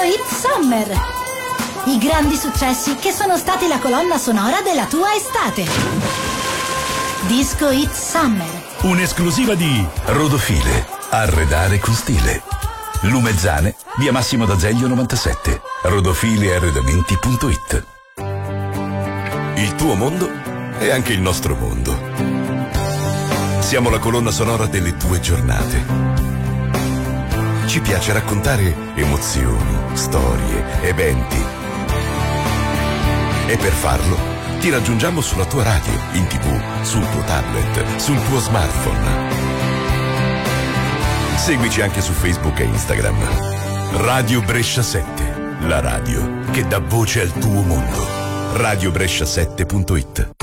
Hit Summer. I grandi successi che sono stati la colonna sonora della tua estate. Disco Hit Summer. Un'esclusiva di Rodofile. Arredare con stile. Lumezzane, via Massimo d'Azeglio 97. Rodofilearredamenti.it. Il tuo mondo è anche il nostro mondo. Siamo la colonna sonora delle tue giornate. Ci piace raccontare emozioni, storie, eventi. E per farlo ti raggiungiamo sulla tua radio, in TV, sul tuo tablet, sul tuo smartphone. Seguici anche su Facebook e Instagram. Radio Brescia 7, la radio che dà voce al tuo mondo. radiobrescia7.it.